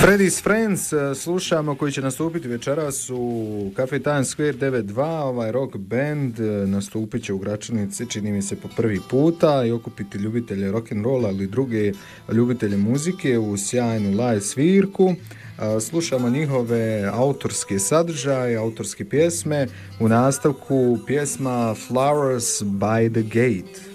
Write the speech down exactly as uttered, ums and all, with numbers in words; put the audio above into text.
Freddy's Friends slušamo, koji će nastupiti večeras u Cafe Times Square devet dva. Ovaj rock band nastupit će u Gračanici, čini mi se, po prvi puta i okupiti ljubitelje rock'n'rolla ali druge ljubitelje muzike u sjajnu live svirku. Slušamo njihove autorske sadržaje, autorske pjesme. U nastavku pjesma Flowers by the Gate.